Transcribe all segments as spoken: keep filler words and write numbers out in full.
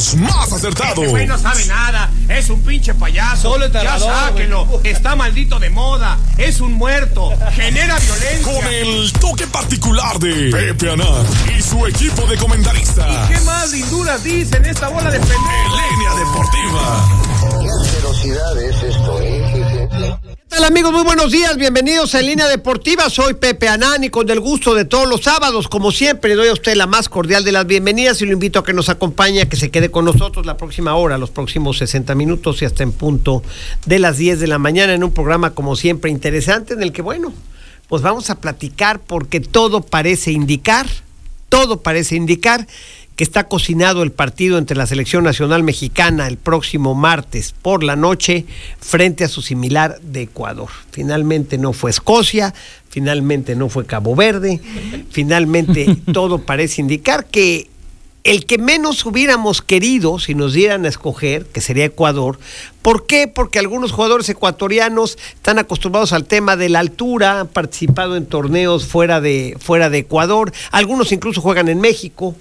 los más acertados. Este güey no sabe nada, es un pinche payaso. Solo el ya narrador, sáquenlo, güey. está maldito de moda, es un muerto, genera violencia. Con el toque particular de Pepe Anán y su equipo de comentaristas. ¿Qué más linduras dicen esta bola de pendejos? En Línea Deportiva. Qué asquerosidad es esto, ¿eh? ¿Qué tal, amigos? Muy buenos días, bienvenidos a Línea Deportiva. Soy Pepe Anán y con el gusto de todos los sábados, como siempre, le doy a usted la más cordial de las bienvenidas y lo invito a que nos acompañe, a que se quede con nosotros la próxima hora, los próximos sesenta minutos y hasta en punto de las diez de la mañana en un programa como siempre interesante en el que, bueno, pues vamos a platicar porque todo parece indicar, todo parece indicar que está cocinado el partido entre la Selección Nacional Mexicana el próximo martes por la noche frente a su similar de Ecuador. Finalmente no fue Escocia, finalmente no fue Cabo Verde, finalmente todo parece indicar que el que menos hubiéramos querido si nos dieran a escoger, que sería Ecuador. ¿Por qué? Porque algunos jugadores ecuatorianos están acostumbrados al tema de la altura, han participado en torneos fuera de, fuera de Ecuador, algunos incluso juegan en México,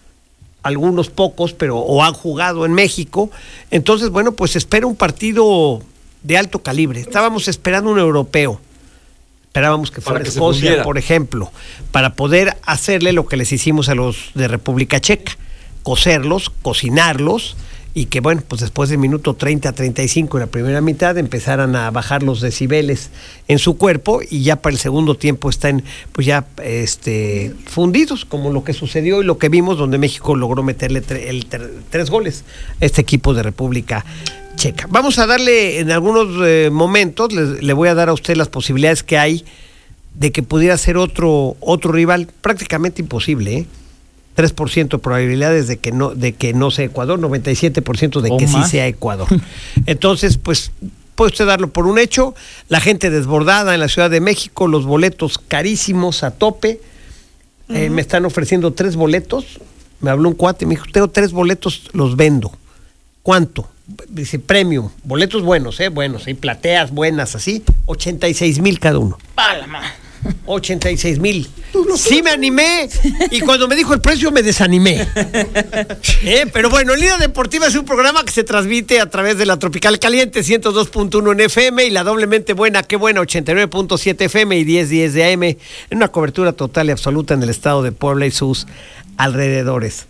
algunos pocos, pero o han jugado en México. Entonces, bueno, pues espera un partido de alto calibre. Estábamos esperando un europeo. Esperábamos que fuera Escocia, por ejemplo, para poder hacerle lo que les hicimos a los de República Checa, cocerlos, cocinarlos, y que, bueno, pues después del minuto treinta a treinta y cinco en la primera mitad empezaran a bajar los decibeles en su cuerpo y ya para el segundo tiempo están pues ya este, fundidos, como lo que sucedió y lo que vimos, donde México logró meterle tre- el tre- tres goles a este equipo de República Checa. Vamos a darle en algunos eh, momentos, le, le voy a dar a usted las posibilidades que hay de que pudiera ser otro, otro rival, prácticamente imposible, ¿eh? tres por ciento de probabilidades de que no de que no sea Ecuador, noventa y siete por ciento de que sí sea Ecuador. Entonces, pues, puede usted darlo por un hecho. La gente desbordada en la Ciudad de México, los boletos carísimos a tope. Uh-huh. Eh, me están ofreciendo tres boletos. Me habló un cuate, me dijo, tengo tres boletos, los vendo. ¿Cuánto? Dice, premium, boletos buenos, ¿eh? Buenos, hay plateas buenas, así, ochenta y seis mil cada uno. ¡Pálama! ochenta y seis mil. Sí me animé y cuando me dijo el precio me desanimé. ¿Eh? Pero bueno, Línea Deportiva es un programa que se transmite a través de la Tropical Caliente ciento dos punto uno en F M y la doblemente buena, qué buena, ochenta y nueve punto siete F M y diez diez de A M en una cobertura total y absoluta en el estado de Puebla y sus alrededores.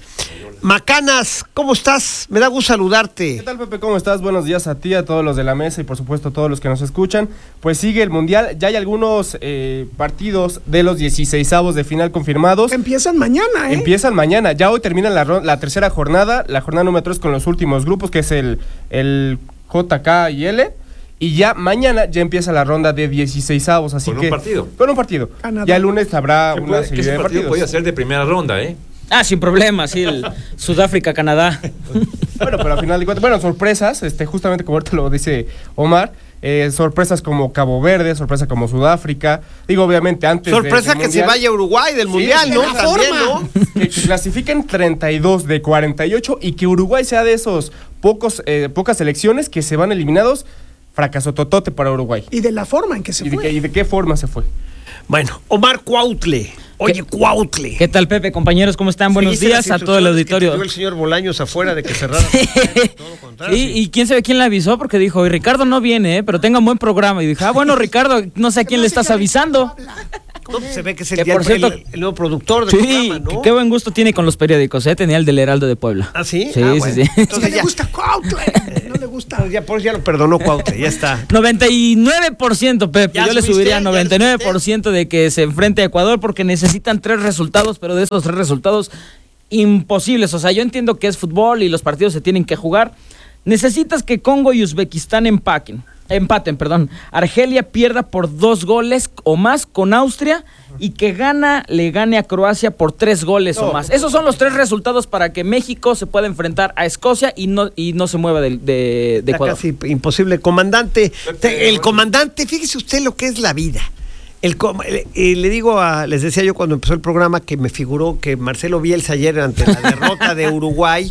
Macanas, ¿cómo estás? Me da gusto saludarte. ¿Qué tal, Pepe? ¿Cómo estás? Buenos días a ti, a todos los de la mesa y por supuesto a todos los que nos escuchan. Pues sigue el Mundial, ya hay algunos eh, partidos de los dieciseisavos de final confirmados. Empiezan mañana, ¿eh? Empiezan mañana, ya hoy termina la, la tercera jornada, la jornada número tres con los últimos grupos, que es el, el J, K y L. Y ya mañana ya empieza la ronda de dieciseisavos, así ¿Con que... un partido? Con un partido. Canadá. Ya el lunes habrá ¿Qué una puede, serie que ese de partido partidos. podía ser de primera ronda, ¿eh? Ah, sin problema, sí, el Sudáfrica-Canadá. Bueno, pero al final de cuentas, bueno, sorpresas, este, justamente como ahorita lo dice Omar, eh, sorpresas como Cabo Verde, sorpresa como Sudáfrica, digo, obviamente antes Sorpresa de, que se vaya a Uruguay del Sí, Mundial, de ¿no? la También, forma. ¿no? Que clasifiquen treinta y dos de cuarenta y ocho y que Uruguay sea de esos pocos, eh, pocas selecciones que se van eliminados, fracaso totote para Uruguay. Y de la forma en que se ¿Y de, fue. qué, ¿Y de qué forma se fue? Bueno, Omar Cuautle. Oye, Cuautle. ¿Qué tal, Pepe? Compañeros, ¿cómo están? Buenos Seguiste días las a todo el instrucciones que te auditorio. dio el señor Bolaños afuera de que cerrara. Todo lo contrario, Sí, y quién sabe quién le avisó, porque dijo, y Ricardo no viene, ¿eh? Pero tenga un buen programa. Y dije, ah, bueno, Ricardo, no sé a quién le estás avisando. No, se ve que es el, Que día- por cierto- el, el nuevo productor del Sí, programa, ¿no? qué buen gusto tiene con los periódicos, ¿eh? Tenía el del Heraldo de Puebla. ¿Ah, sí? Sí, Ah, sí, bueno. sí. Es que Entonces le ya, gusta Cuautle, no le gusta. pues ya, por eso ya lo perdonó Cuautle, ya está. noventa y nueve por ciento, Pepe. ¿Ya Yo le subiste? subiría ¿Ya noventa y nueve por ciento de que se enfrente a Ecuador porque necesitan tres resultados, pero de esos tres resultados imposibles. O sea, yo entiendo que es fútbol y los partidos se tienen que jugar. Necesitas que Congo y Uzbekistán empaquen. Empaten, perdón. Argelia pierda por dos goles o más con Austria y que Ghana le gane a Croacia por tres goles No. o más. Esos son los tres resultados para que México se pueda enfrentar a Escocia y no, y no se mueva de, de, de Está Ecuador. casi imposible. Comandante, te- el comandante, fíjese usted lo que es la vida. El, com- eh, eh, le digo a, les decía yo cuando empezó el programa que me figuró que Marcelo Bielsa ayer ante la derrota de Uruguay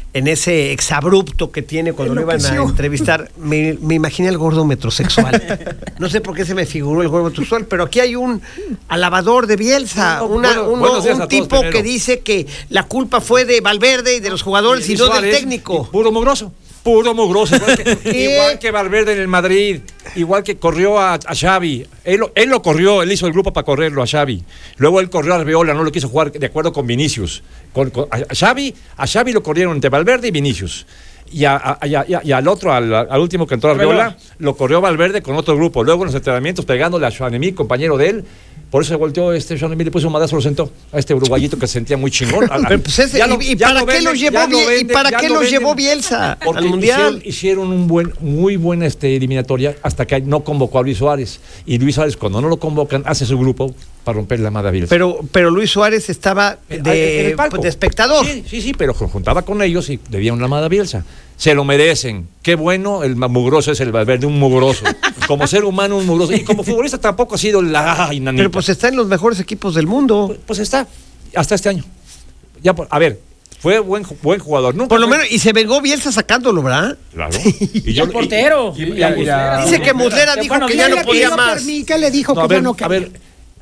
en ese exabrupto que tiene cuando lo iban a Enloqueció. entrevistar, me, me imaginé al gordo metrosexual. No sé por qué se me figuró el gordo metrosexual, pero aquí hay un alabador de Bielsa, No, no, una- bueno, uno- buenos días un a todos, tipo primero. que dice que la culpa fue de Valverde y de los jugadores y, Luis no del Suárez, técnico. y Puro mugroso. Puro mugroso. Igual que, ¿Qué? igual que Valverde en el Madrid. Igual que corrió a, a Xavi. Él, lo- él lo corrió, él hizo el grupo para correrlo a Xavi. Luego él corrió a Arbeola, no lo quiso jugar de acuerdo con Vinicius. Con, con- a, Xavi, a Xavi lo corrieron entre Valverde y Vinicius. Y, a, a- y a- y a- y al otro, al, al último que entró a Arbeola, lo corrió Valverde con otro grupo. Luego en los entrenamientos pegándole a Joanemí, compañero de él. Por eso se volteó este Joanemí, le puso un madazo, lo sentó a este uruguayito que se sentía muy chingón. A- a- Pero, pues, ese- ya lo- ¿y, y ya para lo qué venden, los llevó ya lo Biel- y venden, para ya qué lo los venden. llevó Bielsa Porque al mundial? Hicieron, hicieron un buen, muy buena este, eliminatoria hasta que no convocó a Luis Suárez. Y Luis Suárez, cuando no lo convocan, hace su grupo para romper la madre a Bielsa. Pero, pero Luis Suárez estaba Eh, en de, el palco. de espectador. Sí, sí, sí, pero se juntaba con ellos y le dieron la madre a Bielsa. Se lo merecen. Qué bueno, el mugroso es el Valverde, un mugroso. Como ser humano, un mugroso. Y como futbolista tampoco ha sido la inanita. Pero pues está en los mejores equipos del mundo. Pues, pues está, hasta este año. Ya, por- a ver, fue buen, ju- buen jugador. Nunca Por lo fue- menos, y se vengó Bielsa sacándolo, ¿verdad? Claro. Y Y el portero. y- y- Ya, y- ya. Dice que Muslera Qué dijo bueno, que ¿qué ya le no ¿Qué podía le más. permi- ¿Qué le dijo No, que a ver, ya no a quería? ver.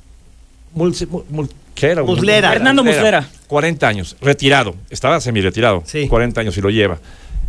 Mulse- Mul- Mul- ¿Qué era? Muslera. Fernando Muslera. cuarenta años, retirado. Estaba semi-retirado. Sí. cuarenta años y lo lleva.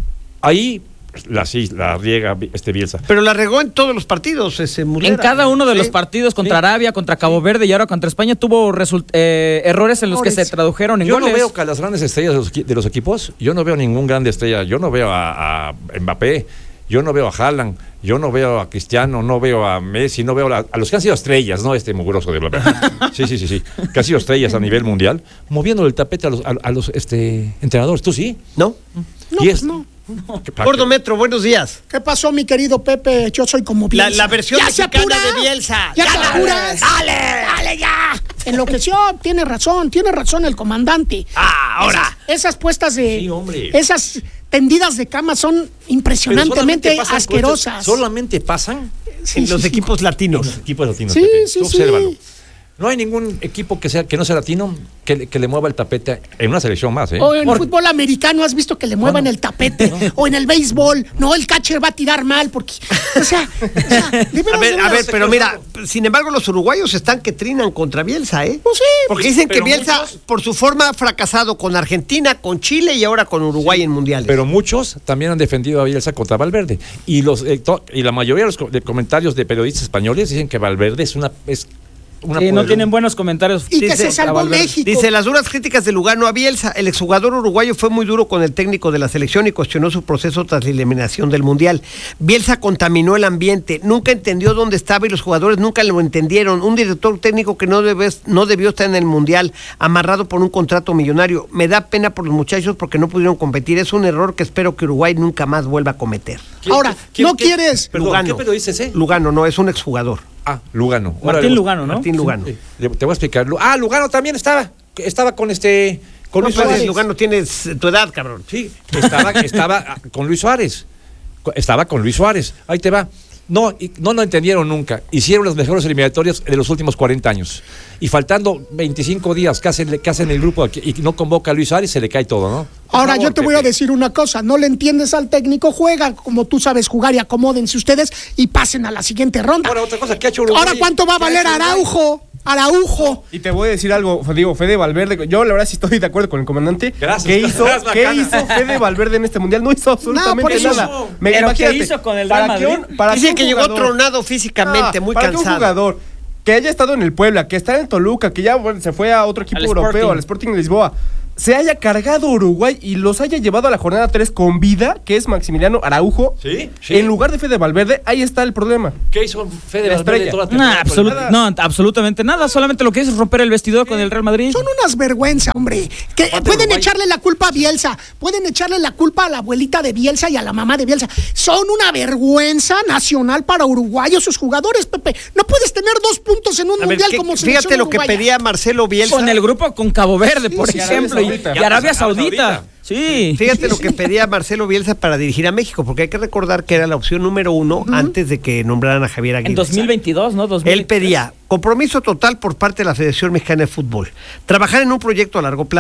Ahí la, sí, la riega este Bielsa. Pero la regó en todos los partidos ese Muslera. En cada uno de Sí. los partidos contra Arabia, contra Cabo Verde y ahora contra España tuvo result- eh, errores en los que se Errores. tradujeron en Yo goles. no veo que a las grandes estrellas de los, equi- de los equipos, yo no veo ningún grande estrella. Yo no veo a, a Mbappé, yo no veo a Haaland, yo no veo a Cristiano, no veo a Messi, no veo a, a los que han sido estrellas, no este mugroso de Mbappé. Sí, sí, sí, sí. Que han sido estrellas a nivel mundial, moviendo el tapete a los, a, a los este, entrenadores. ¿Tú sí? ¿No? No, Y pues es- no. ¿Qué pa- Gordo Metro, buenos días. ¿Qué pasó, mi querido Pepe? Yo soy como La, Bielsa. la versión ¡Ya se mexicana apura! de Bielsa. ¡Ya te dale, apuras! ¡Dale! ¡Dale ya! Enloqueció, tiene razón, tiene razón el comandante. Ah, ahora. Esas, esas puestas de. Sí, hombre. Esas tendidas de cama son Pero impresionantemente solamente pasan asquerosas. cosas- Solamente pasan Sí, En los sí. equipos latinos. equipos latinos. Sí, Pepe. sí, Tú sí. obsérvalo. No hay ningún equipo que sea que no sea latino que, le- que le mueva el tapete en una selección más, ¿eh? O en Por- fútbol americano has visto que le muevan Bueno. el tapete. O en el béisbol. No, el catcher va a tirar mal porque. O sea, o sea, de veras, A ver, de a ver, veras. pero mira, sin embargo, los uruguayos están que trinan contra Bielsa, ¿eh? Pues sí. Porque dicen que pero Bielsa, muchos- por su forma, ha fracasado con Argentina, con Chile y ahora con Uruguay en mundiales. Pero muchos también han defendido a Bielsa contra Valverde. Y los eh, to- y la mayoría de los co- de comentarios de periodistas españoles dicen que Valverde es una es una Sí, no poder- tienen buenos comentarios. Y que Dice- se salvó Valverde. México. Dice, las duras críticas de Lugano a Bielsa. El exjugador uruguayo fue muy duro con el técnico de la selección y cuestionó su proceso tras la eliminación del Mundial. Bielsa contaminó el ambiente, nunca entendió dónde estaba y los jugadores nunca lo entendieron. Un director técnico que no, debes- no debió estar en el Mundial, amarrado por un contrato millonario. Me da pena por los muchachos porque no pudieron competir. Es un error que espero que Uruguay nunca más vuelva a cometer. ¿Quién- Ahora, quién- no quién- quieres. Perdón, Lugano. ¿qué periodista es ese? Lugano, no, es un exjugador. Ah, Lugano. Martín Órale, Lugano, ¿no? Martín Lugano. Sí, le- te voy a explicar. Lu- Ah, Lugano también estaba. Estaba con este. Con No, Luis pues, Suárez. Lugano, tienes tu edad, cabrón. Sí, estaba, estaba ah, con Luis Suárez. Co- Estaba con Luis Suárez. Ahí te va. No, y no lo entendieron nunca. Hicieron las mejores eliminatorias de los últimos cuarenta años. Y faltando veinticinco días que hacen, que hacen el grupo aquí y no convoca a Luis Suárez, se le cae todo, ¿no? Por Ahora favor, yo te voy a Pepe. decir una cosa, no le entiendes al técnico, juega como tú sabes jugar y acomódense ustedes y pasen a la siguiente ronda. Ahora, otra cosa, ¿qué ha hecho Uruguay? Ahora, ¿cuánto va a ¿Qué ha valer hecho Uruguay? Araujo? Araujo. Y te voy a decir algo, digo, Fede Valverde, yo la verdad sí estoy de acuerdo con el comandante. Gracias, ¿Qué hizo, gracias, ¿qué bacana. hizo Fede Valverde en este mundial? No hizo absolutamente por eso- nada. Me, ¿Pero qué imagínate, hizo con el para Real que Madrid? un- para Dice un que llegó jugador- tronado físicamente, Ah, muy para que un cansado. jugador que haya estado en el Puebla, que está en Toluca, que ya bueno, se fue a otro equipo Al europeo, Sporting. al Sporting de Lisboa, se haya cargado a Uruguay y los haya llevado a la jornada tres con vida, que es Maximiliano Araujo, Sí, sí. en lugar de Fede Valverde, ahí está el problema. ¿Qué hizo Fede La Valverde estrella. toda la Nah, temporada? absolut- nada. no, absolutamente nada. Solamente lo que hizo es romper el vestidor con el Real Madrid. Son unas vergüenzas, hombre. Que Aparte, pueden Uruguay. echarle la culpa a Bielsa, pueden echarle la culpa a la abuelita de Bielsa y a la mamá de Bielsa. Son una vergüenza nacional para Uruguay o sus jugadores, Pepe. No puedes tener dos puntos en un A ver, mundial ¿qué- como selección fíjate lo que uruguaya. pedía Marcelo Bielsa. Con el grupo con Cabo Verde, por sí, Arabia ejemplo, y, Saudita. y Arabia Arabia Saudita. Saudita. Sí. Fíjate lo que pedía Marcelo Bielsa para dirigir a México, porque hay que recordar que era la opción número uno antes de que nombraran a Javier Aguirre. En dos mil veintidós, ¿no? dos mil Él pedía compromiso total por parte de la Federación Mexicana de Fútbol, trabajar en un proyecto a largo plazo,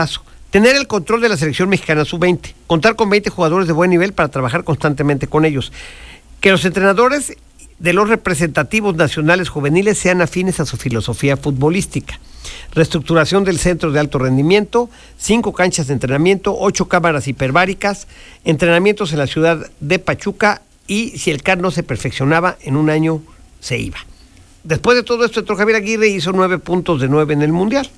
Tener el control de la selección mexicana sub veinte, contar con veinte jugadores de buen nivel para trabajar constantemente con ellos, que los entrenadores de los representativos nacionales juveniles sean afines a su filosofía futbolística, reestructuración del centro de alto rendimiento, cinco canchas de entrenamiento, ocho cámaras hiperbáricas, entrenamientos en la ciudad de Pachuca y si el C A R no se perfeccionaba, en un año se iba. Después de todo esto, entró Javier Aguirre y hizo nueve puntos de nueve en el Mundial.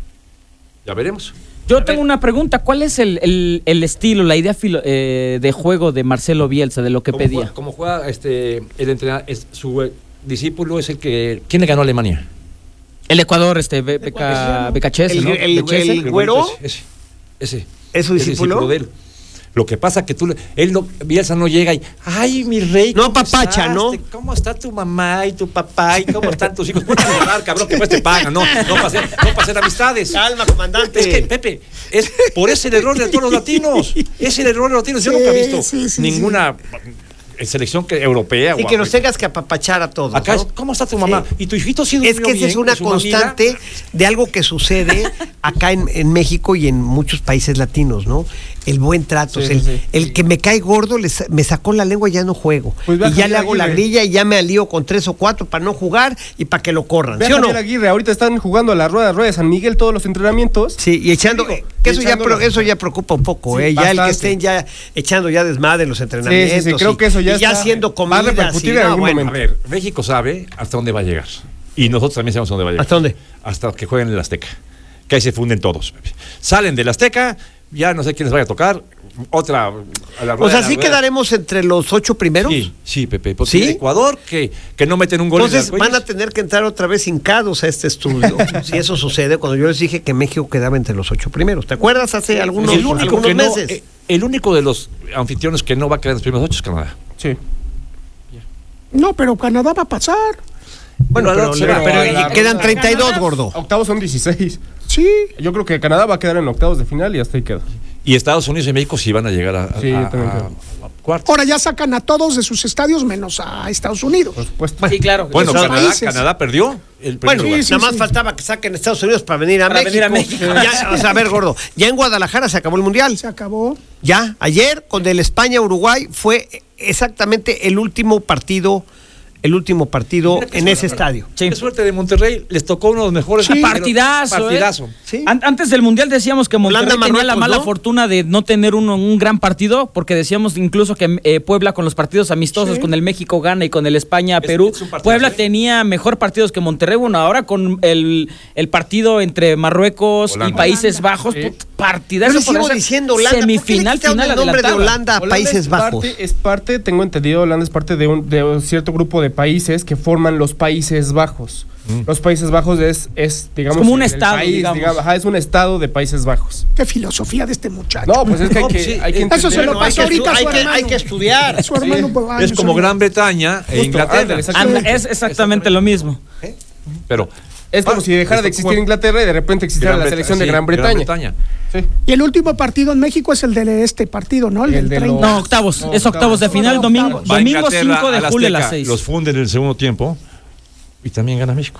Ya veremos. Yo tengo una pregunta, ¿cuál es el, el, el estilo, la idea filo, eh, de juego de Marcelo Bielsa, de lo que ¿Cómo pedía? Juega, como juega este, el entrenador, es, su eh, discípulo es el que... ¿Quién le ganó a Alemania? El Ecuador, este, Beca, Becachese, El- ¿no? el- Becachese. el- ¿Güero? Ese. Ese. ¿Es su ese discípulo? de él. Lo que pasa que tú, le- él no, Bielsa no llega y, ay, mi rey, No ¿cómo apapacha, estás? ¿no? ¿Cómo está tu mamá y tu papá y cómo están tus hijos? Ponte a jugar, cabrón, que pues te pagan, no, no para hacer, no para hacer amistades. Calma, comandante. Es que, Pepe, es por ese el error de todos los latinos. Es el error de los latinos. Yo Sí, nunca he visto sí, sí, ninguna eh, selección que, europea. Y o que nos africana. tengas que apapachar a todos, Acá ¿no? es, ¿cómo está tu mamá? Sí. Y tu hijito sí Es durmió que esa es bien, una y su mamila. constante de algo que sucede acá en, en México y en muchos países latinos, ¿no? El buen trato, Sí, o sea, el, sí, sí. el que me cae gordo le sa- me sacó la lengua y ya no juego. Pues ve a y ya Javier le hago la Aguirre. grilla y ya me alío con tres o cuatro para no jugar y para que lo corran. Ve a ¿Sí o no? Javier Aguirre, ahorita están jugando a la rueda de rueda de San Miguel todos los entrenamientos. Sí, y echando, Digo, que eso, ya, echando pro- la- eso ya preocupa un poco, Sí, ¿eh? Ya el que bastante. estén ya echando ya desmadre en los Sí, entrenamientos. sí, sí, creo y- que eso ya y ya está- haciendo va a comidas. repercutir y- en no, algún bueno, A ver, México sabe hasta dónde va a llegar. Y nosotros también sabemos hasta dónde va a llegar. ¿Hasta dónde? Hasta que jueguen en el Azteca. Que ahí se funden todos. Pepe. Salen del Azteca, ya no sé quién les vaya a tocar. Otra. A la O rueda sea, de la ¿sí rueda. quedaremos entre los ocho primeros? Sí, sí, Pepe. Porque ¿Sí? el Ecuador, que, que no meten un gol Entonces en las van a tener que entrar otra vez hincados a este estudio. Si eso sucede, cuando yo les dije que México quedaba entre los ocho primeros. ¿Te acuerdas hace algunos, el único algunos que no, meses? eh, el único de los anfitriones que no va a quedar en los primeros ocho es Canadá. Sí. No, pero Canadá va a pasar. bueno, pero pero, se va, pero la- la- quedan la- treinta y dos, gordo. Octavos son dieciséis. Sí. Yo creo que Canadá va a quedar en octavos de final y hasta ahí queda. Y Estados Unidos y México sí van a llegar a, a- Sí, yo a- también a- creo. a cuartos. Ahora ya sacan a todos de sus estadios menos a Estados Unidos. Por supuesto. Sí, claro. Bueno, esos Canadá, países. Canadá perdió el primer Bueno, lugar. sí, nada más sí. faltaba que saquen Estados Unidos para venir a Para México. venir a México. Ya, o sea, a ver, gordo, ya en Guadalajara se acabó el Mundial. Se acabó. Ya, ayer con el España-Uruguay fue exactamente el último partido, el último partido Mira qué en suerte, ese estadio. Sí. Qué suerte de Monterrey, les tocó uno de los mejores. Sí. Partidazo, Partidazo. ¿eh? Sí. An- Antes del Mundial decíamos que Monterrey Holanda, tenía la Marruecos, mala ¿no? fortuna de no tener uno, un gran partido, porque decíamos incluso que eh, Puebla con los partidos amistosos, Sí. con el México gana y con el Es- España-Perú, es un partidazo, Puebla ¿eh? tenía mejor partidos que Monterrey. Bueno, ahora con el, el partido entre Marruecos Holanda. y Países Bajos, Sí. put- partidazo. Yo le por sigo esa diciendo Holanda. ¿Por qué le Semifinal, quitaron final el nombre de adelantada. Holanda a Holanda Países es Bajos? Parte, es parte, tengo entendido, Holanda es parte de un, de un cierto grupo de países que forman los Países Bajos. Los Países Bajos es, es digamos... Es como un el- el estado, país, digamos. ajá, es un estado de Países Bajos. Qué filosofía de este muchacho. No, pues es que hay No, que, pues sí, hay que eh, Eso se entender, lo ¿no? hay, pasó que ahorita estu- a su hay que- hermano. hay que estudiar. Su hermano Bolaños, Es como oye. Gran Bretaña e Justo, Inglaterra. ándale, exacto. Anda, es exactamente lo mismo. Pero Es como Ah, si dejara de esto existir como- Inglaterra y de repente existiera la Breta- selección de sí, Gran Bretaña. Sí. Y el último partido en México es el de este partido, ¿no? El, El del de treinta. No, octavos. No, es octavos de octavos. final, No, domingo, octavos. Va domingo Inglaterra cinco de al julio a las Azteca, seis. Los funden en el segundo tiempo y también gana México.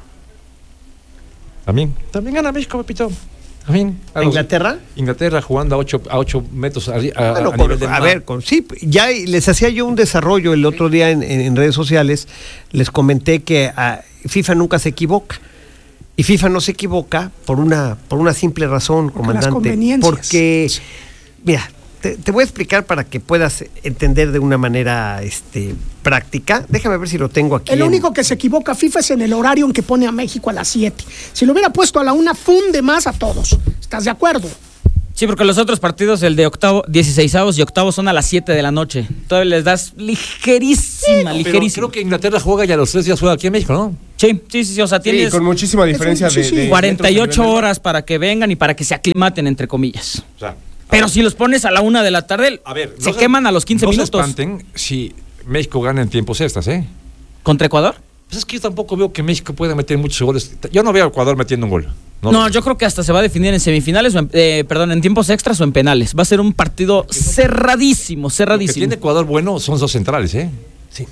También. También gana México, Pepito. También. ¿A Inglaterra? Inglaterra jugando a ocho, a ocho metros arri- a, Bueno, a con- nivel del a mar. ver, con, sí, ya les hacía yo un desarrollo el otro día en, en- en redes sociales. Les comenté que ah, FIFA nunca se equivoca. Y FIFA no se equivoca por una, por una simple razón, Porque las comandante. conveniencias. Porque, mira, te, te voy a explicar para que puedas entender de una manera este, práctica. Déjame ver si lo tengo aquí. El en- único que se equivoca FIFA es en el horario en que pone a México a las siete. Si lo hubiera puesto a la una, funde más a todos. ¿Estás de acuerdo? Sí, porque los otros partidos, el de octavo, dieciseisavos y octavos son a las siete de la noche. Todavía les das ligerísima, Pero ligerísima. creo que Inglaterra juega y a los tres días juega aquí en México, ¿no? Sí, sí, sí, sí, o sea, Sí, tienes con muchísima diferencia sí, de, sí. de cuarenta y metros a ocho nivel del horas para que vengan y para que se aclimaten, entre comillas. O sea, Pero si los pones a la una de la tarde, a ver, se no queman a los quince no minutos. se espanten si México gana en tiempos extras, ¿eh? ¿Contra Ecuador? Pues es que yo tampoco veo que México pueda meter muchos goles. Yo no veo a Ecuador metiendo un gol. No, lo veo. yo creo que hasta se va a definir en semifinales, o en, eh, perdón, en tiempos extras o en penales. Va a ser un partido cerradísimo, Lo que cerradísimo. tiene Ecuador bueno son dos centrales, ¿eh? Sí.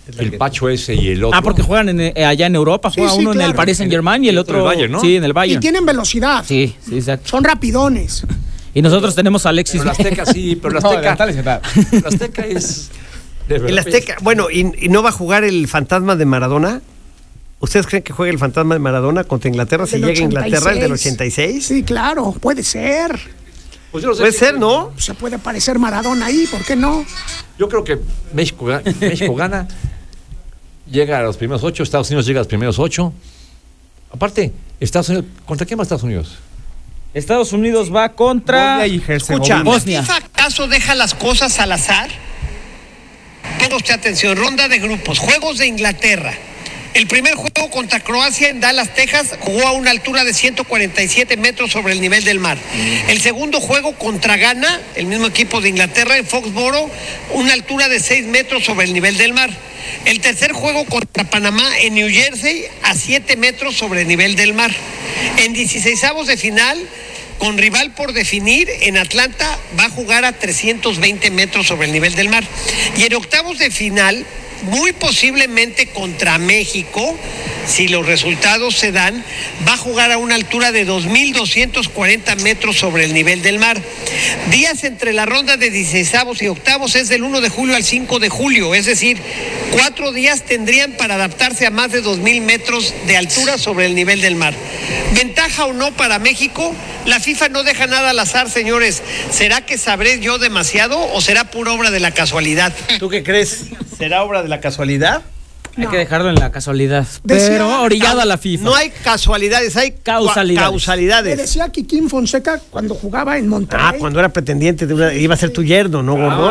El Pacho ese y el otro. Ah, porque juegan en, eh, allá en Europa, Sí, juega sí, uno en claro. el Paris Saint Germain y el Y otro otro en el Bayern, ¿no? Sí, en el Y Bayern. tienen velocidad. Sí, sí, exacto. Son rapidones. Y nosotros tenemos a Alexis. Pero el Azteca sí, pero el No, Azteca. tal, tal, tal. El Azteca es. de verdad, El Azteca, bueno, ¿y, y no va a jugar el fantasma de Maradona? ¿Ustedes creen que juegue el fantasma de Maradona contra Inglaterra si Del llega a Inglaterra, el del ochenta y ochenta y seis? Sí, claro, puede ser. Pues yo no sé Puede qué- ser, ¿no? Se puede parecer Maradona ahí, ¿por qué no? Yo creo que México, ga- México gana, llega a los primeros ocho, Estados Unidos llega a los primeros ocho. Aparte, Estados Unidos, ¿contra quién va Estados Unidos? Estados Unidos va contra Bosnia y Herzegovina. Escucha, Bosnia. ¿FIFA acaso deja las cosas al azar? Ponga usted atención, ronda de grupos, juegos de Inglaterra. El primer juego contra Croacia en Dallas, Texas, jugó a una altura de ciento cuarenta y siete metros sobre el nivel del mar. El segundo juego contra Ghana, el mismo equipo de Inglaterra, en Foxboro, una altura de seis metros sobre el nivel del mar. El tercer juego contra Panamá en New Jersey, a siete metros sobre el nivel del mar. En dieciseisavos de final, con rival por definir, en Atlanta va a jugar a trescientos veinte metros sobre el nivel del mar. Y en octavos de final, muy posiblemente contra México, si los resultados se dan, va a jugar a una altura de dos mil doscientos cuarenta metros sobre el nivel del mar. Días entre la ronda de dieciseisavos y octavos es del uno de julio al cinco de julio, es decir, cuatro días tendrían para adaptarse a más de dos mil metros de altura sobre el nivel del mar. ¿Ventaja o no para México? La FIFA no deja nada al azar, señores. ¿Será que sabré yo demasiado o será pura obra de la casualidad? ¿Tú qué crees? ¿Será obra de la casualidad? Hay que dejarlo en la casualidad. Decía- pero orillado a la FIFA. No hay casualidades, hay Causalidades. Le causalidades. decía Kikín Fonseca cuando jugaba en Monterrey. Ah, cuando era pretendiente, de una- iba a ser tu yerno, ¿no, gordo?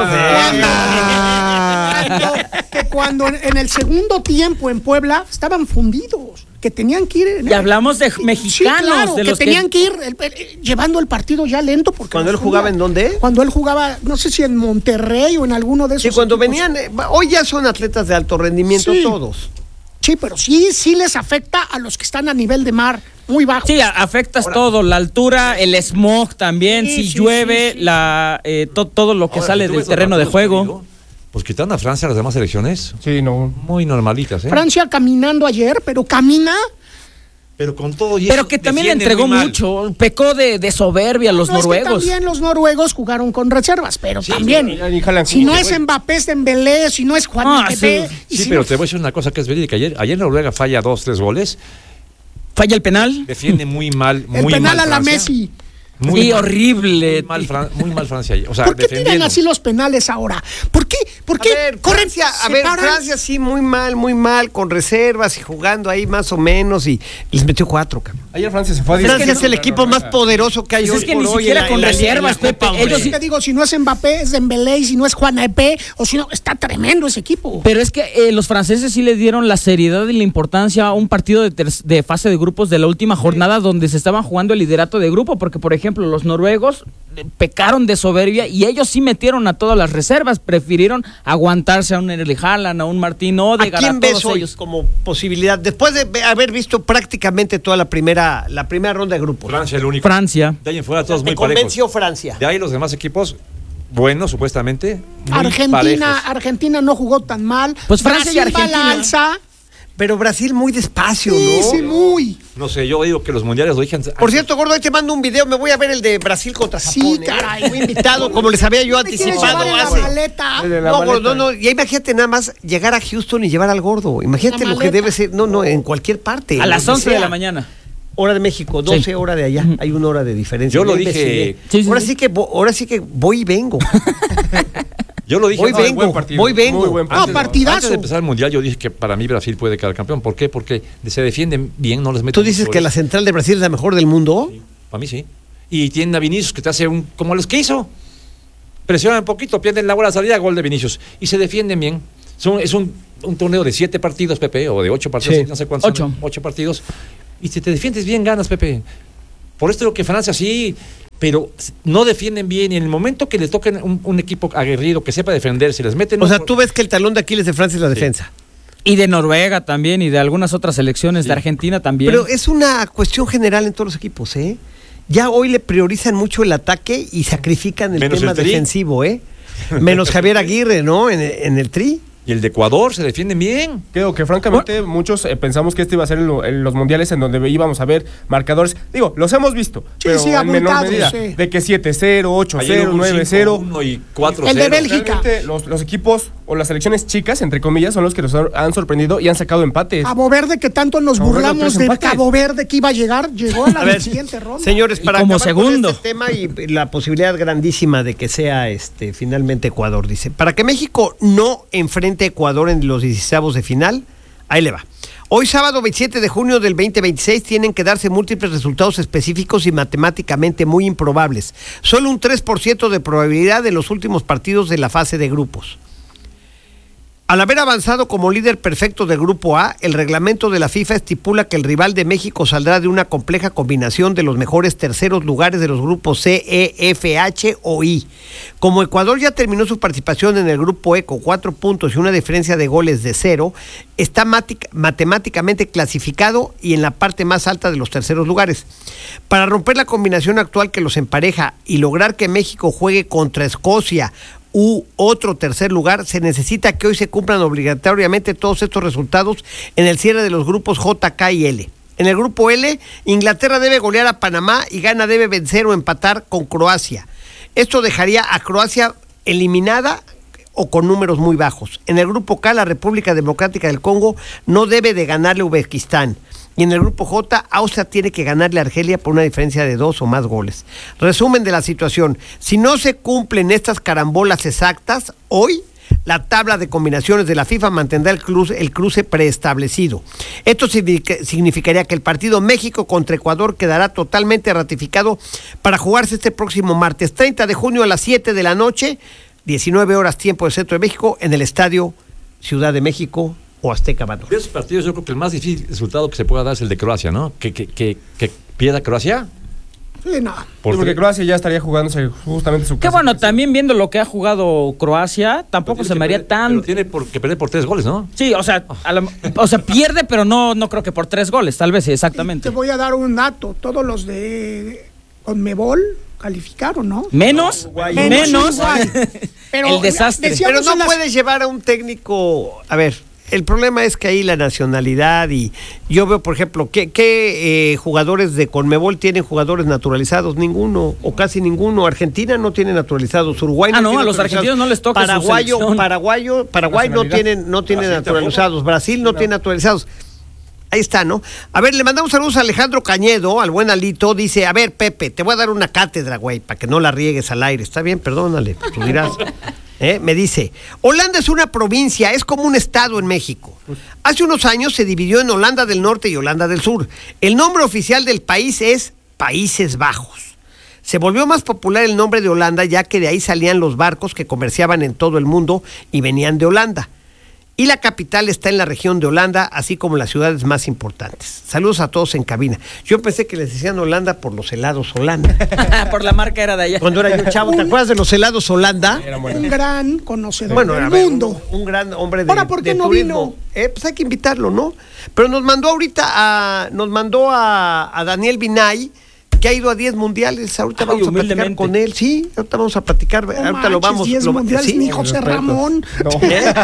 Cuando- que cuando en, en el segundo tiempo en Puebla estaban fundidos, que tenían que ir. en- Y hablamos de Sí, mexicanos, claro, de que los que- tenían que, ir el- el- llevando el partido ya lento porque ¿Cuando los él jugaba fundían. en dónde? Cuando él jugaba, no sé si en Monterrey o en alguno de esos. Sí, cuando equipos. venían, eh, hoy ya son atletas de alto rendimiento Sí. todos. Sí, pero sí, sí les afecta a los que están a nivel de mar muy bajo. Sí, a- afectas todo, la altura, el smog también, Sí, si sí, llueve, sí, sí. la eh, to- todo lo que Ahora, sale si tú del ves los terreno de partidos juego. conmigo, pues quitaron a Francia las demás selecciones. Sí, no. Muy normalitas, ¿eh? Francia caminando ayer, pero camina. Pero con todo y Pero eso que también le defienden entregó muy mal. mucho, pecó de, de soberbia a los No, es que noruegos. también los noruegos jugaron con reservas, pero Sí, también. sí, y jalan si no jugo, es güey. Mbappé, es Dembélé, si no es Juan Ah, Mbappé, sí. y Sí, si pero no- te voy a decir una cosa que es verídica. Ayer, ayer Noruega falla dos, tres goles. Falla el penal. Defiende muy mal, muy el penal mal a la Francia. Messi. Muy Sí, mal, horrible. Muy mal, Fran- muy mal Francia. O sea, ¿Por qué tiran defendiendo. así los penales ahora? ¿Por qué? ¿Por qué A ver, corren, Francia, a se ver, paran? Francia sí, muy mal, muy mal, con reservas y jugando ahí más o menos y les metió cuatro, cabrón. Ayer Francia se fue a diez Francia es contra el equipo Noruega. más poderoso que hay Pues hoy es que por ni hoy siquiera en la- con en la- en la reservas, Copa, Pepe. hombre. Ellos Sí te digo, si no es Mbappé, es Dembélé, y si no es Juan Mbappé, o si no, está tremendo ese equipo. Pero es que eh, los franceses sí le dieron la seriedad y la importancia a un partido de, ter- de fase de grupos de la última jornada donde se estaban jugando el liderato de grupo, porque por ejemplo los noruegos eh, pecaron de soberbia y ellos sí metieron a todas las reservas, prefirieron aguantarse a un Erling Haaland, a un Martín ¿A Odegaard, a, quién ves todos hoy ellos. como posibilidad? Después de ve- haber visto prácticamente toda la primera, la primera ronda de grupos. Francia el único. Francia. De ahí en fuera todos ¿Te muy parejos. convenció Francia? De ahí los demás equipos, buenos supuestamente, muy Argentina, parejos. Argentina no jugó tan mal. Pues Francia y Brasil va a la Argentina. alza. Pero Brasil muy despacio, Sí, ¿no? sí, muy. No sé, yo digo que los mundiales lo dije antes. Por cierto, gordo, hoy te mando un video. Me voy a ver el de Brasil contra Sí, Japón. ¿eh? caray. Muy invitado, como les había yo ¿Me quieres anticipado llevar en la hace. maleta? El de la No, maleta. gordo, no, no. Y imagínate nada más llegar a Houston y llevar al gordo. Imagínate La lo que maleta. debe ser. No, no, en cualquier parte. A las donde once de sea. la mañana. Hora de México, doce Sí. horas de allá. Hay una hora de diferencia. Yo lo Ya dije- investigué. Sí, sí, ahora sí. sí que vo- ahora sí que voy y vengo. Yo lo dije Voy, antes- vengo, buen partido. voy, vengo. Muy buen No, partido. partidazo. Antes de empezar el mundial, yo dije que para mí Brasil puede quedar campeón. ¿Por qué? Porque se defienden bien, no les meten. ¿Tú dices muchos que la goles. central de Brasil es la mejor del mundo? Para mí sí. Y tienen a Vinicius que te hace un. Como los que hizo. Presionan un poquito, pierden la bola de salida, gol de Vinicius. Y se defienden bien. Son, es un, un torneo de siete partidos, Pepe, o de ocho partidos, Sí. no sé cuántos. Ocho. son, Ocho partidos. Y si te defiendes bien, ganas, Pepe. Por esto digo que Francia sí, pero no defienden bien. Y en el momento que les toquen un, un equipo aguerrido que sepa defender, si les meten. O un- sea, tú ves que el talón de Aquiles de Francia es la defensa. Y de Noruega también, y de algunas otras selecciones, Sí. de Argentina también. Pero es una cuestión general en todos los equipos, ¿eh? Ya hoy le priorizan mucho el ataque y sacrifican el Menos tema el Tri. defensivo, ¿eh? Menos Javier Aguirre, ¿no? En, en el Tri. Y el de Ecuador se defiende bien. Creo que francamente muchos eh, pensamos que este iba a ser en, lo, en los mundiales en donde íbamos a ver marcadores. Digo, los hemos visto, Sí, pero sí, en menor abultados, medida. sí. De que siete cero, ocho cero, nueve cero. uno y cuatro El de cero. Bélgica. Realmente los, los equipos o las selecciones chicas, entre comillas, son los que nos han sorprendido y han sacado empates. Cabo Verde, que tanto nos Cabo Verde, burlamos tres de empates. Cabo Verde que iba a llegar, llegó a la A ver, siguiente ronda. señores, Y para como acabar con segundo. este tema y la posibilidad grandísima de que sea este finalmente Ecuador, dice, para que México no enfrente a Ecuador en los dieciseisavos de final, ahí le va. Hoy sábado veintisiete de junio del veinte veintiséis tienen que darse múltiples resultados específicos y matemáticamente muy improbables. Solo un tres por ciento de probabilidad de los últimos partidos de la fase de grupos. Al haber avanzado como líder perfecto del Grupo A, el reglamento de la FIFA estipula que el rival de México saldrá de una compleja combinación de los mejores terceros lugares de los grupos C, E, F, H o I. Como Ecuador ya terminó su participación en el Grupo E con cuatro puntos y una diferencia de goles de cero, está matic- matemáticamente clasificado y en la parte más alta de los terceros lugares. Para romper la combinación actual que los empareja y lograr que México juegue contra Escocia u otro tercer lugar, se necesita que hoy se cumplan obligatoriamente todos estos resultados en el cierre de los grupos J, K y L. En el grupo L, Inglaterra debe golear a Panamá y Ghana debe vencer o empatar con Croacia. Esto dejaría a Croacia eliminada o con números muy bajos. En el grupo K, la República Democrática del Congo no debe de ganarle a Uzbekistán. Y en el grupo J, Austria tiene que ganarle a Argelia por una diferencia de dos o más goles. Resumen de la situación. Si no se cumplen estas carambolas exactas, hoy la tabla de combinaciones de la FIFA mantendrá el cruce, el cruce preestablecido. Esto significaría que el partido México contra Ecuador quedará totalmente ratificado para jugarse este próximo martes treinta de junio a las siete de la noche, diecinueve horas tiempo del centro de México, en el Estadio Ciudad de México o Azteca Banor. De esos partidos yo creo que el más difícil resultado que se pueda dar es el de Croacia, ¿no? Que, que, que, que pierda Croacia. Sí, no. Por Porque Croacia ya estaría jugándose justamente su Que bueno, también viendo lo que ha jugado Croacia, tampoco se me haría tan... Pero tiene por, que perder por tres goles, ¿no? Sí, o sea, a la- o sea, pierde, pero no, no creo que por tres goles, tal vez, sí, exactamente. Te voy a dar un dato. Todos los de Conmebol calificaron, ¿no? Menos, Menos menos, Uruguay. Pero el desastre. decíamos Pero no en las- puedes llevar a un técnico, a ver, el problema es que ahí la nacionalidad y yo veo, por ejemplo, ¿qué, qué eh, jugadores de Conmebol tienen jugadores naturalizados? Ninguno, o casi ninguno. Argentina no tiene naturalizados, Uruguay no Ah, no, tiene a los naturalizados. argentinos no les toca su Paraguayo, selección. Paraguayo, Paraguay no Nacionalidad. tienen, no tiene Brasil naturalizados, Brasil no, tiene naturalizados. Ahí está, ¿no? A ver, le mandamos saludos a Alejandro Cañedo, al buen Alito. Dice, a ver, Pepe, te voy a dar una cátedra, güey, para que no la riegues al aire. Está bien, perdónale, pues, tú dirás. ¿Eh? Me dice, Holanda es una provincia, es como un estado en México. Hace unos años se dividió en Holanda del Norte y Holanda del Sur. El nombre oficial del país es Países Bajos. Se volvió más popular el nombre de Holanda ya que de ahí salían los barcos que comerciaban en todo el mundo y venían de Holanda. Y la capital está en la región de Holanda, así como las ciudades más importantes. Saludos a todos en cabina. Yo pensé que les decían Holanda por los helados Holanda. por la marca era de allá. Cuando era yo chavo, ¿te acuerdas de los helados Holanda? Un gran conocedor Bueno, a del ver, mundo. Un, un gran hombre de, Ahora, ¿por qué de no turismo. vino? Eh, pues hay que invitarlo, ¿no? Pero nos mandó ahorita a, nos mandó a, a Daniel Binay, que ha ido a diez mundiales. Ahorita Ay, vamos a platicar humildemente. con él. Sí, ahorita vamos a platicar. No ahorita manches, lo vamos. diez lo- mundiales, sí, ni José Ramón. ¿Eh?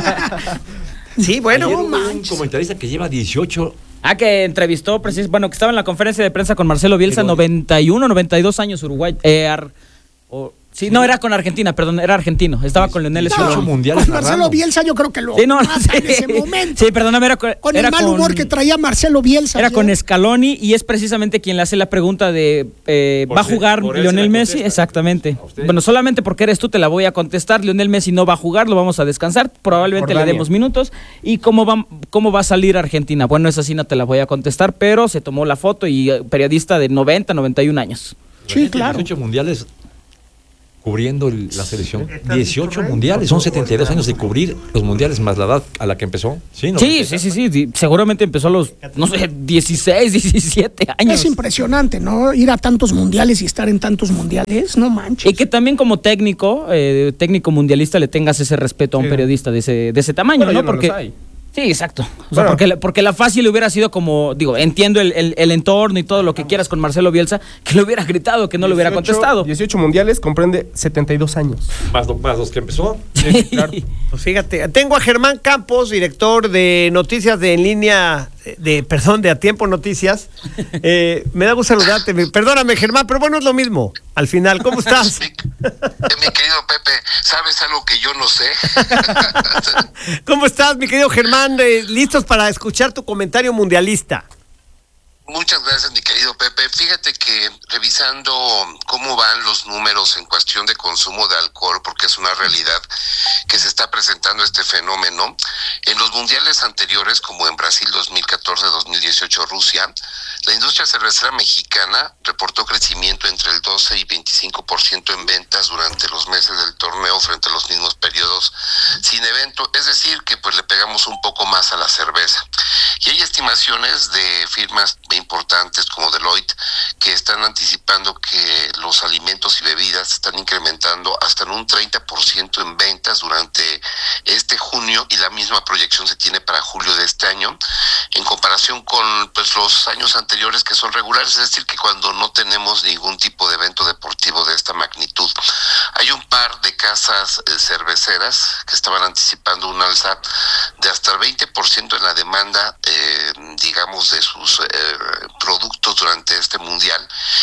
Sí, bueno. Ayer hubo un manches. comentarista que lleva dieciocho. Ah, que entrevistó, precis- bueno, que estaba en la conferencia de prensa con Marcelo Bielsa, Pero- noventa y uno, noventa y dos años, Uruguay. Eh, ar- o- sí, no, era con Argentina, perdón, era argentino. Estaba con Leonel dieciocho Scaloni. mundiales Con Marcelo narrando. Bielsa yo creo que lo Sí, no, mata sí. en ese momento. Sí, perdóname, era con, Con era el mal con- humor que traía Marcelo Bielsa. Era ayer. con Scaloni y es precisamente quien le hace la pregunta de eh, Por ¿va a ser- jugar por él se Lionel la Messi? contesta. Exactamente. A usted. Bueno, solamente porque eres tú te la voy a contestar. Lionel Messi no va a jugar, lo vamos a descansar. Probablemente le Jordania. demos minutos. ¿Y cómo va, cómo va a salir Argentina? Bueno, esa sí no te la voy a contestar, pero se tomó la foto y eh, periodista de noventa, noventa y un años. Sí, claro. dieciocho mundiales cubriendo el- la selección. dieciocho mundiales, son setenta y dos años de cubrir los mundiales más la edad a la que empezó. Sí, no, Sí, sí, sí, sí, sí. Seguramente empezó a los, no sé, dieciséis, diecisiete años. Es impresionante, ¿no? Ir a tantos mundiales y estar en tantos mundiales, no manches. Y que también como técnico, eh, técnico mundialista, le tengas ese respeto a un Sí. periodista de ese, de ese tamaño, Bueno, ¿no? ya no Porque los hay. Sí, exacto. O sea, Bueno. porque, la, porque la fácil hubiera sido como, digo, entiendo el, el, el entorno y todo lo que quieras con Marcelo Bielsa, que le hubiera gritado, que no le hubiera dieciocho contestado. dieciocho mundiales, comprende setenta y dos años. Más, más los que empezó. Sí, claro. Pues fíjate, tengo a Germán Campos, director de noticias de En Línea, de, perdón, de A Tiempo Noticias. Eh, me da gusto saludarte. Me- Perdóname, Germán, pero bueno, es lo mismo. Al final, ¿cómo estás? Mi, eh, mi querido Pepe, ¿sabes algo que yo no sé? ¿Cómo estás, mi querido Germán? Eh, listos para escuchar tu comentario mundialista. Muchas gracias, mi querido Pepe. Fíjate que revisando cómo van los números en cuestión de consumo de alcohol, porque es una realidad que se está presentando este fenómeno, en los mundiales anteriores, como en Brasil dos mil catorce, dos mil dieciocho, Rusia, la industria cervecera mexicana reportó crecimiento entre el doce y veinticinco por ciento en ventas durante los meses del torneo frente a los mismos periodos sin evento, es decir, que pues le pegamos un poco más a la cerveza. Y hay estimaciones de firmas importantes como Deloitte que están anticipando que los alimentos y bebidas están incrementando hasta en un treinta por ciento en ventas durante este junio, y la misma proyección se tiene para julio de este año en comparación con pues los años anteriores, que son regulares, es decir, que cuando no tenemos ningún tipo de evento deportivo de esta magnitud. Hay un par de casas eh, cerveceras que estaban anticipando un alza de hasta el veinte por ciento en la demanda, eh, digamos, de sus eh, productos durante este mundial,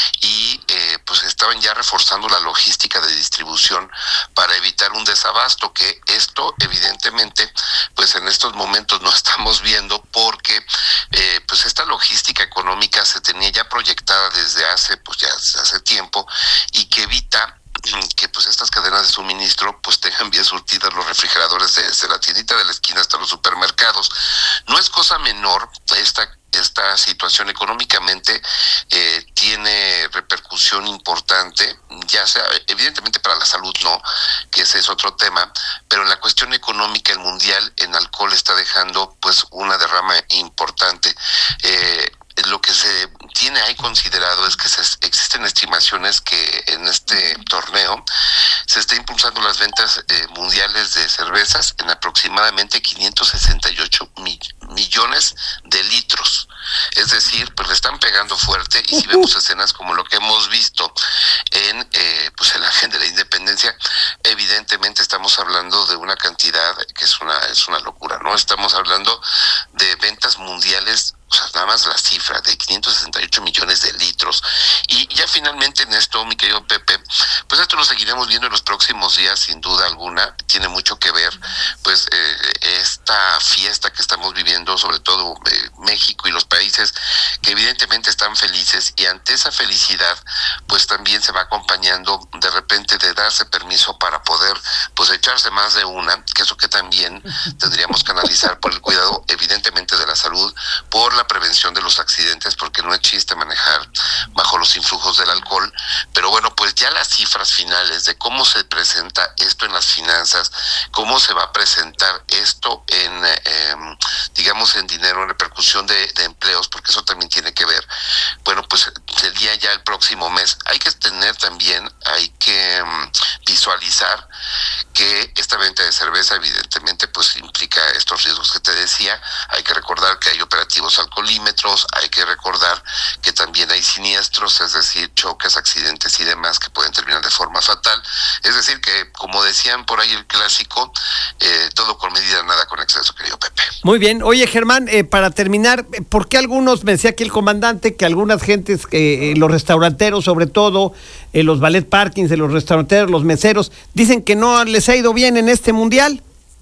y eh, pues estaban ya reforzando la logística de distribución para evitar un desabasto, que esto evidentemente pues en estos momentos no estamos viendo, porque eh, pues esta logística económica se tenía ya proyectada desde hace pues ya hace tiempo, y que evita que pues estas cadenas de suministro pues tengan bien surtidas los refrigeradores desde la tiendita de la esquina hasta los supermercados. No es cosa menor esta esta situación económicamente, eh, tiene repercusión importante, ya sea evidentemente para la salud no, que ese es otro tema, pero en la cuestión económica el mundial en alcohol está dejando pues una derrama importante. Eh, Lo que se tiene ahí considerado es que se, existen estimaciones que en este torneo se está impulsando las ventas eh, mundiales de cervezas en aproximadamente quinientos sesenta y ocho mi, millones de litros. Es decir, pues le están pegando fuerte, y si vemos escenas como lo que hemos visto en eh, pues el Ángel de la Independencia, evidentemente estamos hablando de una cantidad que es una es una locura, ¿no? Estamos hablando de ventas mundiales, o sea, nada más la cifra de quinientos sesenta y ocho millones de litros. Y ya finalmente en esto, mi querido Pepe, pues esto lo seguiremos viendo en los próximos días, sin duda alguna. Tiene mucho que ver, pues, eh, esta fiesta que estamos viviendo, sobre todo eh, México y los países que evidentemente están felices, y ante esa felicidad, pues también se va acompañando de repente de darse permiso para poder, pues, echarse más de una, que eso que también tendríamos que analizar por el cuidado, evidentemente, de la salud, por la prevención de los accidentes, porque no es chiste manejar bajo los influjos del alcohol. Pero bueno, pues ya las cifras finales de cómo se presenta esto en las finanzas, cómo se va a presentar esto en, eh, digamos, en dinero, en repercusión de, de empleos, porque eso también tiene que ver, bueno, pues sería ya el próximo mes. Hay que tener también, hay que um, visualizar que esta venta de cerveza evidentemente pues implica estos riesgos que te decía. Hay que recordar que hay operativos alcoholímetros, hay que recordar que también hay siniestros, es decir, choques, accidentes y demás que pueden terminar de forma fatal. Es decir que, como decían por ahí el clásico, eh, todo con medida, nada con exceso, querido Pepe. Muy bien. Oye, Germán, eh, para terminar, ¿por qué algunos, me decía aquí el comandante, que algunas gentes, eh, los restauranteros sobre todo, eh, los ballet parkings de los restauranteros, los meseros, dicen que no les ha ido bien en este mundial?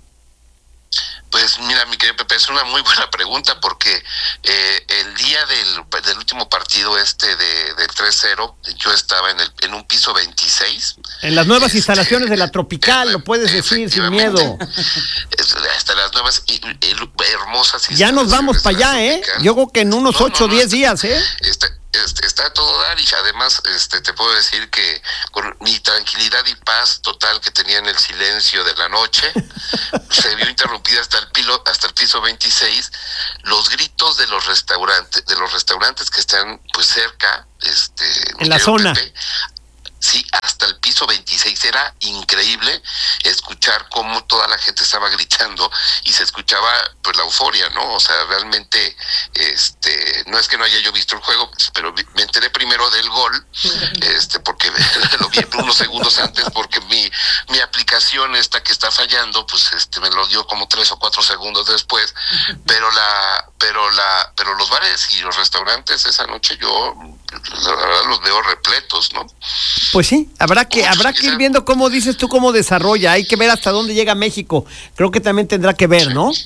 Pues mira, mi querido Pepe, es una muy buena pregunta, porque eh, el día del, del último partido este de, del tres cero, yo estaba en el en un piso veintiséis. En las nuevas este, instalaciones de la Tropical, lo puedes decir sin miedo. Hasta las nuevas y, y, hermosas Ya nos vamos para allá, ¿eh? Yo creo que en unos ocho o diez días, ¿eh? Está, está, está a todo dar, y además este, te puedo decir que con mi tranquilidad y paz total que tenía en el silencio de la noche, se vio interrumpida hasta el pilo, hasta el piso veintiséis, los gritos de los restaurantes, de los restaurantes que están pues cerca, este, en la zona. Pepe, sí, hasta hasta el piso veintiséis. Era increíble escuchar cómo toda la gente estaba gritando y se escuchaba pues la euforia, ¿no? O sea, realmente, este, no es que no haya yo visto el juego, pero me enteré primero del gol, este, porque lo vi unos segundos antes, porque mi, mi aplicación esta que está fallando, pues este, me lo dio como tres o cuatro segundos después, pero la, pero la, pero los bares y los restaurantes esa noche yo, la verdad, los veo repletos, ¿no? Pues sí, habrá que, Muchos, habrá que ir quizá. viendo cómo dices tú, cómo desarrolla, hay que ver hasta dónde llega México, creo que también tendrá que ver, ¿no?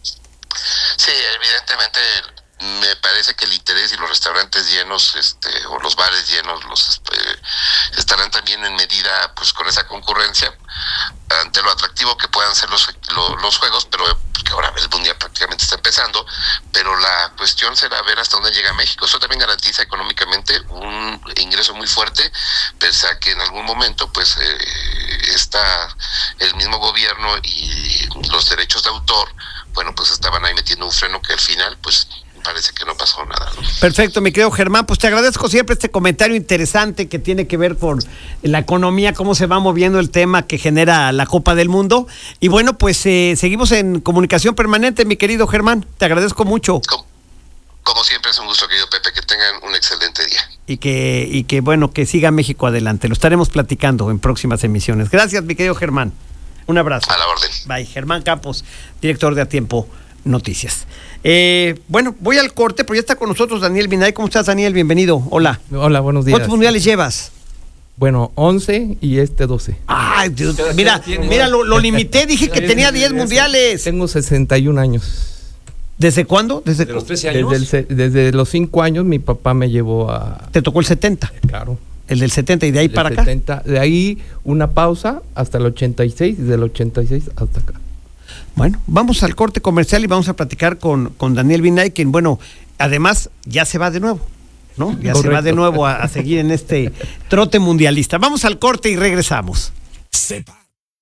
Sí, evidentemente me parece que el interés y los restaurantes llenos, este, o los bares llenos, los eh, estarán también en medida, pues, con esa concurrencia, ante lo atractivo que puedan ser los, lo, los juegos, pero porque ahora el mundial prácticamente está empezando, pero la cuestión será ver hasta dónde llega México. Eso también garantiza económicamente un ingreso muy fuerte, pese a que en algún momento, pues, eh, está el mismo gobierno y los derechos de autor, bueno, pues estaban ahí metiendo un freno que al final, pues, parece que no pasó nada, ¿no? Perfecto, mi querido Germán, pues te agradezco siempre este comentario interesante que tiene que ver con la economía, cómo se va moviendo el tema que genera la Copa del Mundo. Y bueno, pues eh, seguimos en comunicación permanente, mi querido Germán, te agradezco mucho. Como, como siempre es un gusto, querido Pepe, que tengan un excelente día. Y que, y que bueno, que siga México adelante, lo estaremos platicando en próximas emisiones. Gracias, mi querido Germán, un abrazo. A la orden. Bye, Germán Campos, director de A Tiempo Noticias. Eh, bueno, voy al corte, pero ya está con nosotros Daniel Binay. ¿Cómo estás, Daniel? Bienvenido. Hola. Hola, buenos días. ¿Cuántos mundiales llevas? Bueno, once y este doce. Ay, Dios, mira, mira, lo, lo limité, dije que tenía diez mundiales. Tengo sesenta y un años. ¿Desde cuándo? ¿Desde ¿De los trece años? Desde, el, desde los cinco años mi papá me llevó a... Te tocó el setenta. Claro. El del setenta y de ahí Del para setenta, acá. de ahí una pausa hasta el ochenta y seis y del ochenta y seis hasta acá. Bueno, vamos al corte comercial y vamos a platicar con, con Daniel Binay, quien, bueno, además ya se va de nuevo, ¿no? Ya Correcto. se va de nuevo a, a seguir en este trote mundialista. Vamos al corte y regresamos. Sé, pa-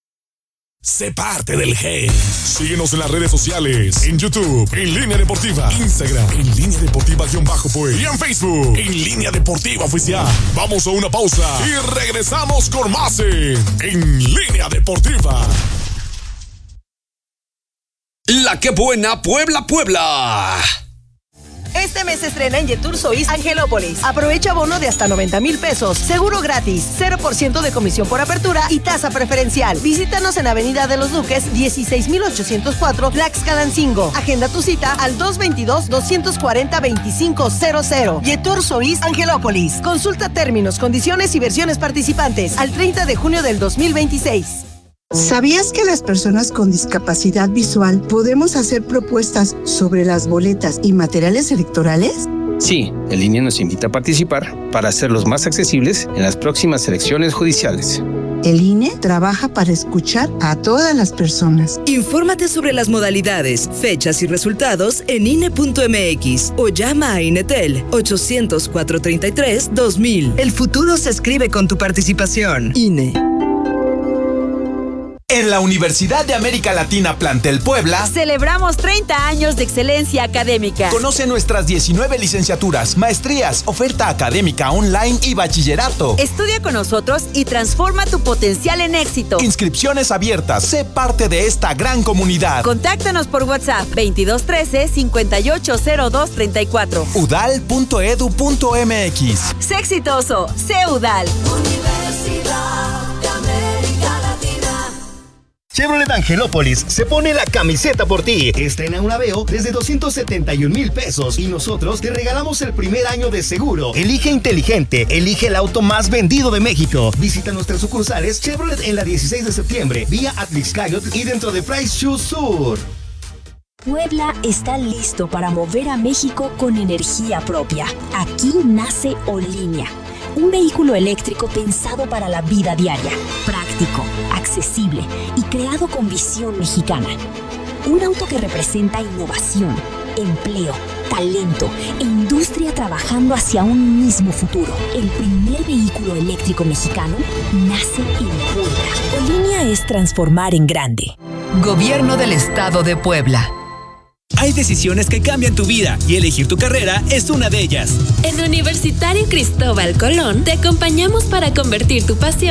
sé parte del G. Síguenos en las redes sociales, en YouTube, en Línea Deportiva, Instagram, en Línea Deportiva-Pues, y en Facebook, en Línea Deportiva Oficial. Vamos a una pausa y regresamos con más en, en Línea Deportiva. La que buena Puebla, Puebla. Este mes se estrena en Yetur Sois Angelópolis. Aprovecha bono de hasta noventa mil pesos, seguro gratis, cero por ciento de comisión por apertura y tasa preferencial. Visítanos en Avenida de los Duques, dieciséis mil ochocientos cuatro, Tlaxcalancingo. Agenda tu cita al dos veintidós, doscientos cuarenta, veinticinco cero cero. Yetur Sois Angelópolis. Consulta términos, condiciones y versiones participantes al treinta de junio del dos mil veintiséis. ¿Sabías que las personas con discapacidad visual podemos hacer propuestas sobre las boletas y materiales electorales? Sí, el I N E nos invita a participar para hacerlos más accesibles en las próximas elecciones judiciales. El I N E trabaja para escuchar a todas las personas. Infórmate sobre las modalidades, fechas y resultados en I N E punto M X o llama a Inetel ochocientos, cuatrocientos treinta y tres, dos mil. El futuro se escribe con tu participación. I N E. En la Universidad de América Latina Plantel Puebla celebramos treinta años de excelencia académica. Conoce nuestras diecinueve licenciaturas, maestrías, oferta académica online y bachillerato. Estudia con nosotros y transforma tu potencial en éxito. Inscripciones abiertas. Sé parte de esta gran comunidad. Contáctanos por WhatsApp veintidós trece, cincuenta y ocho cero dos treinta y cuatro. udal punto edu punto m x. Sé exitoso, sé UDAL. Universidad de América Latina. Chevrolet Angelópolis se pone la camiseta por ti. Estrena un Aveo desde doscientos setenta y un mil pesos y nosotros te regalamos el primer año de seguro. Elige inteligente, elige el auto más vendido de México. Visita nuestras sucursales Chevrolet en la dieciséis de septiembre, vía Atlixcayot y dentro de Price Shoes Sur. Puebla está listo para mover a México con energía propia. Aquí nace Olínea, un vehículo eléctrico pensado para la vida diaria, práctico, accesible y creado con visión mexicana. Un auto que representa innovación, empleo, talento e industria trabajando hacia un mismo futuro. El primer vehículo eléctrico mexicano nace en Puebla. Olínea es transformar en grande. Gobierno del Estado de Puebla. Hay decisiones que cambian tu vida y elegir tu carrera es una de ellas. En Universitario Cristóbal Colón te acompañamos para convertir tu pasión